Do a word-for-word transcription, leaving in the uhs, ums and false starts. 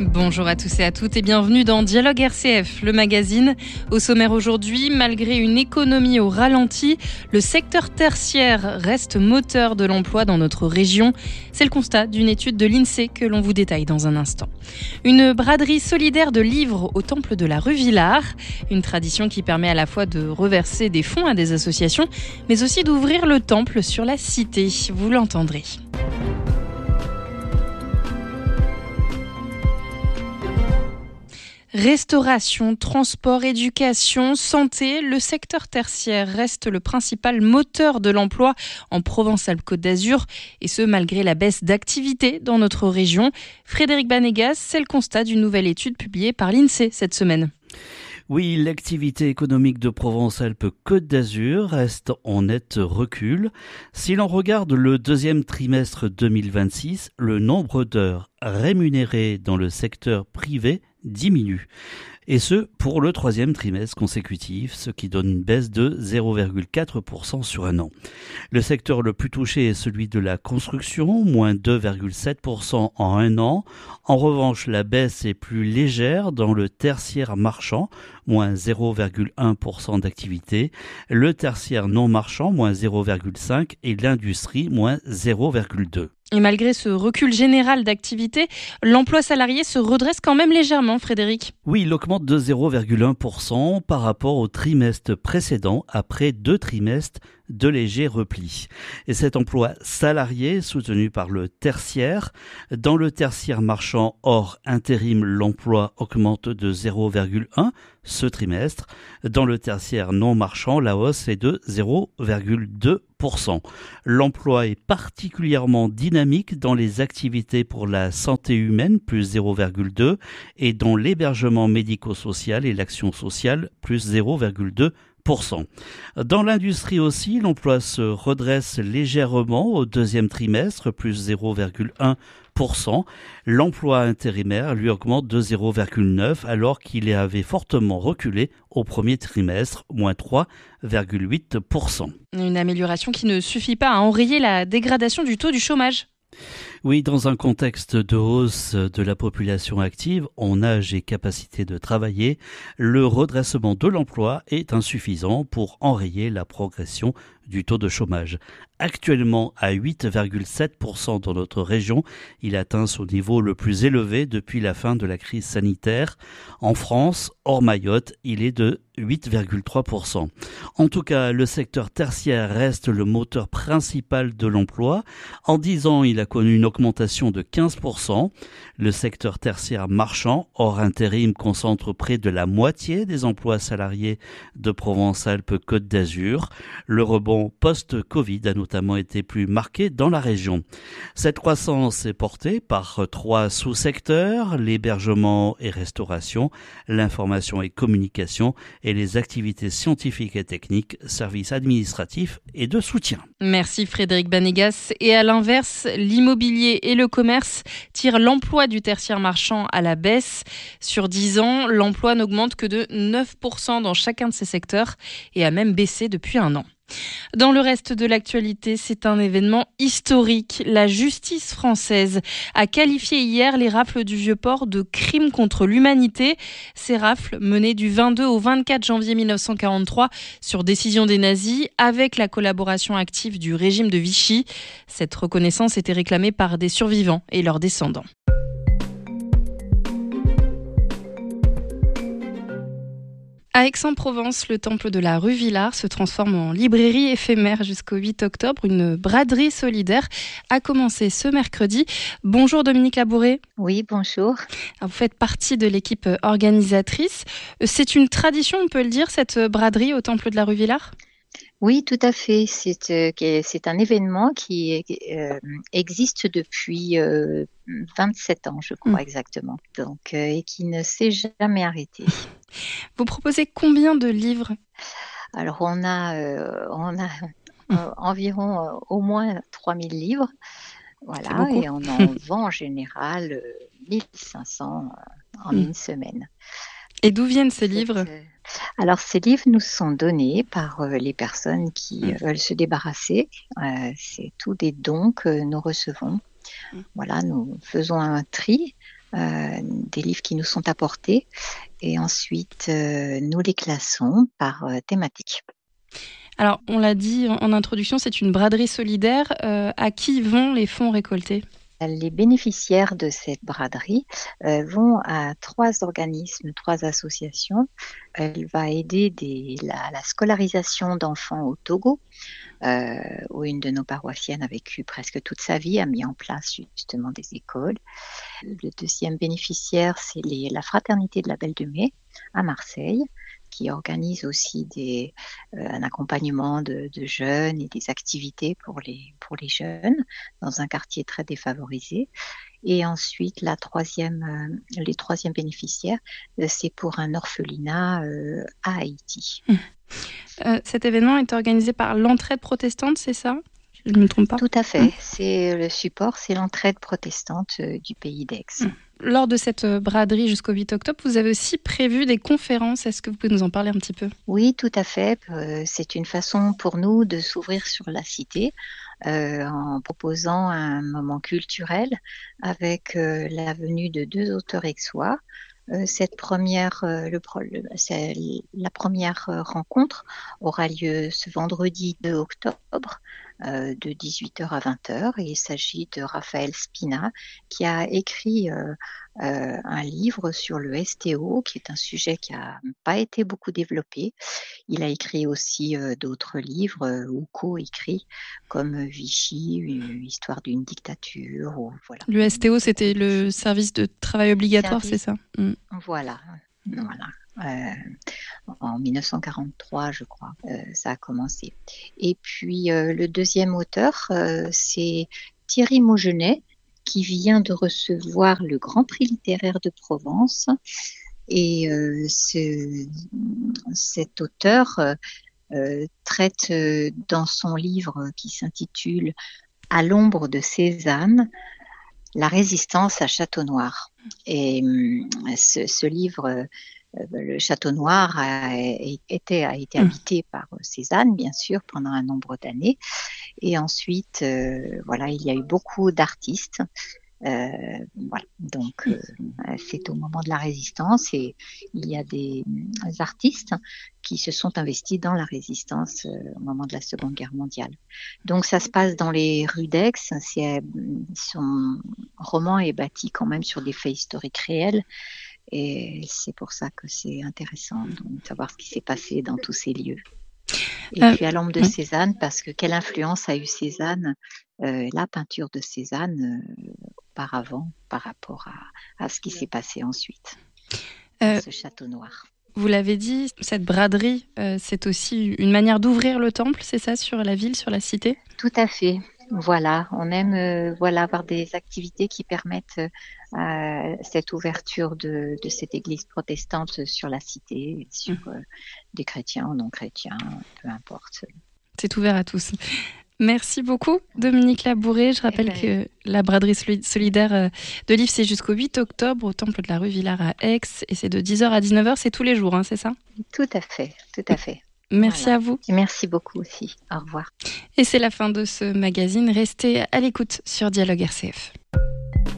Bonjour à tous et à toutes et bienvenue dans Dialogue R C F, le magazine. Au sommaire aujourd'hui, malgré une économie au ralenti, le secteur tertiaire reste moteur de l'emploi dans notre région. C'est le constat d'une étude de l'INSEE que l'on vous détaille dans un instant. Une braderie solidaire de livres au temple de la rue Villars, une tradition qui permet à la fois de reverser des fonds à des associations, mais aussi d'ouvrir le temple sur la cité. Vous l'entendrez. Restauration, transport, éducation, santé, le secteur tertiaire reste le principal moteur de l'emploi en Provence-Alpes-Côte d'Azur, et ce malgré la baisse d'activité dans notre région. Frédéric Banegas, c'est le constat d'une nouvelle étude publiée par l'INSEE cette semaine. Oui, l'activité économique de Provence-Alpes-Côte d'Azur reste en net recul. Si l'on regarde le deuxième trimestre deux mille vingt-six, le nombre d'heures rémunérées dans le secteur privé diminue. Et ce, pour le troisième trimestre consécutif, ce qui donne une baisse de zéro virgule quatre pour cent sur un an. Le secteur le plus touché est celui de la construction, moins deux virgule sept pour cent en un an. En revanche, la baisse est plus légère dans le tertiaire marchand, moins zéro virgule un pour cent d'activité, le tertiaire non marchand, moins zéro virgule cinq pour cent et l'industrie, moins zéro virgule deux pour cent. Et malgré ce recul général d'activité, l'emploi salarié se redresse quand même légèrement, Frédéric. Oui, il augmente de zéro virgule un pour cent par rapport au trimestre précédent, après deux trimestres de léger repli. Et cet emploi salarié soutenu par le tertiaire, dans le tertiaire marchand hors intérim, l'emploi augmente de zéro virgule un pour cent ce trimestre. Dans le tertiaire non marchand, la hausse est de zéro virgule deux pour cent. L'emploi est particulièrement dynamique dans les activités pour la santé humaine, plus zéro virgule deux pour cent, et dans l'hébergement médico-social et l'action sociale, plus zéro virgule deux pour cent. Dans l'industrie aussi, l'emploi se redresse légèrement au deuxième trimestre, plus zéro virgule un pour cent. L'emploi intérimaire lui augmente de zéro virgule neuf pour cent alors qu'il avait fortement reculé au premier trimestre, moins trois virgule huit pour cent. Une amélioration qui ne suffit pas à enrayer la dégradation du taux du chômage. Oui, dans un contexte de hausse de la population active, en âge et capacité de travailler, le redressement de l'emploi est insuffisant pour enrayer la progression du taux de chômage. Actuellement à huit virgule sept pour cent dans notre région, il atteint son niveau le plus élevé depuis la fin de la crise sanitaire. En France, hors Mayotte, il est de huit virgule trois pour cent. En tout cas, le secteur tertiaire reste le moteur principal de l'emploi. En dix ans, il a connu une augmentation de quinze pour cent. Le secteur tertiaire marchand, hors intérim, concentre près de la moitié des emplois salariés de Provence-Alpes-Côte d'Azur. Le rebond post-Covid a notamment été plus marqué dans la région. Cette croissance est portée par trois sous-secteurs, l'hébergement et restauration, l'information et communication et les activités scientifiques et techniques, services administratifs et de soutien. Merci Frédéric Banegas. Et à l'inverse, l'immobilier et le commerce tirent l'emploi du tertiaire marchand à la baisse. Sur dix ans, l'emploi n'augmente que de neuf pour cent dans chacun de ces secteurs et a même baissé depuis un an. Dans le reste de l'actualité, c'est un événement historique. La justice française a qualifié hier les rafles du Vieux-Port de crimes contre l'humanité. Ces rafles, menées du vingt-deux au vingt-quatre janvier mille neuf cent quarante-trois sur décision des nazis, avec la collaboration active du régime de Vichy. Cette reconnaissance était réclamée par des survivants et leurs descendants. À Aix-en-Provence, le temple de la rue Villars se transforme en librairie éphémère jusqu'au huit octobre. Une braderie solidaire a commencé ce mercredi. Bonjour Dominique Labouret. Oui, bonjour. Vous faites partie de l'équipe organisatrice. C'est une tradition, on peut le dire, cette braderie au temple de la rue Villars ? Oui, tout à fait. C'est, euh, c'est un événement qui euh, existe depuis euh, vingt-sept ans, je crois mmh. exactement, donc, euh, et qui ne s'est jamais arrêté. Vous proposez combien de livres ? Alors, on a, euh, on a euh, environ euh, au moins trois mille livres, voilà, et on en vend en général euh, mille cinq cents euh, en mmh. une semaine. Et d'où viennent ces livres ? Alors, ces livres nous sont donnés par euh, les personnes qui mmh. veulent se débarrasser. Euh, c'est tous des dons que nous recevons. Mmh. Voilà, nous faisons un tri euh, des livres qui nous sont apportés et ensuite euh, nous les classons par euh, thématique. Alors, on l'a dit en introduction, c'est une braderie solidaire. Euh, à qui vont les fonds récoltés ? Les bénéficiaires de cette braderie euh, vont à trois organismes, trois associations. Elle va aider des, la, la scolarisation d'enfants au Togo, euh, où une de nos paroissiennes a vécu presque toute sa vie, a mis en place justement des écoles. Le deuxième bénéficiaire, c'est les, la Fraternité de la Belle de Mai à Marseille, qui organise aussi des, euh, un accompagnement de, de jeunes et des activités pour les, pour les jeunes dans un quartier très défavorisé. Et ensuite, la troisième, euh, les troisièmes bénéficiaires, euh, c'est pour un orphelinat euh, à Haïti. Mmh. Euh, cet événement est organisé par l'Entraide protestante, c'est ça ? Je ne me trompe pas. Tout à fait. Mmh. C'est le support, c'est l'Entraide protestante euh, du pays d'Aix. Mmh. Lors de cette braderie jusqu'au huit octobre, vous avez aussi prévu des conférences. Est-ce que vous pouvez nous en parler un petit peu ? Oui, tout à fait. Euh, c'est une façon pour nous de s'ouvrir sur la cité euh, en proposant un moment culturel avec euh, la venue de deux auteurs aixois. Euh, cette première, euh, le, c'est, la première rencontre aura lieu ce vendredi deux octobre euh, de dix-huit heures à vingt heures. Et il s'agit de Raphaël Spina qui a écrit euh, euh, un livre sur le S T O, qui est un sujet qui n'a pas été beaucoup développé. Il a écrit aussi euh, d'autres livres euh, ou co-écrits comme Vichy, une histoire d'une dictature. Ou, voilà. Le S T O, c'était le service de travail obligatoire, service, c'est ça ? mmh. Voilà, voilà. Euh, en dix-neuf cent quarante-trois, je crois, euh, ça a commencé. Et puis euh, le deuxième auteur, euh, c'est Thierry Maugenet, qui vient de recevoir le Grand Prix littéraire de Provence. Et euh, ce, cet auteur euh, traite euh, dans son livre qui s'intitule « À l'ombre de Cézanne », la résistance à Château-Noir. Et euh, ce, ce livre, euh, le Château-Noir a été, a été habité par Cézanne, bien sûr, pendant un nombre d'années. Et ensuite, euh, voilà, il y a eu beaucoup d'artistes. Euh, voilà. Donc, euh, c'est au moment de la résistance et il y a des, des artistes qui se sont investis dans la résistance euh, au moment de la Seconde Guerre mondiale. Donc, ça se passe dans les rues d'Aix. C'est, son roman est bâti quand même sur des faits historiques réels et c'est pour ça que c'est intéressant donc, de savoir ce qui s'est passé dans tous ces lieux. Et euh, puis à l'ombre de oui. Cézanne, parce que quelle influence a eu Cézanne, euh, la peinture de Cézanne euh, auparavant par rapport à, à ce qui s'est passé ensuite, euh, ce château noir. Vous l'avez dit, cette braderie, euh, c'est aussi une manière d'ouvrir le temple, c'est ça, sur la ville, sur la cité ? Tout à fait. Voilà, on aime euh, voilà, avoir des activités qui permettent euh, cette ouverture de, de cette église protestante sur la cité, sur euh, des chrétiens ou non chrétiens, peu importe. C'est ouvert à tous. Merci beaucoup, Dominique Labouré. Je rappelle ben... que la braderie solidaire de Livres, c'est jusqu'au huit octobre au temple de la rue Villard à Aix et c'est de dix heures à dix-neuf heures, c'est tous les jours, hein, c'est ça ? Tout à fait, tout à fait. Merci voilà. à vous. Et merci beaucoup aussi. Au revoir. Et c'est la fin de ce magazine. Restez à l'écoute sur Dialogue R C F.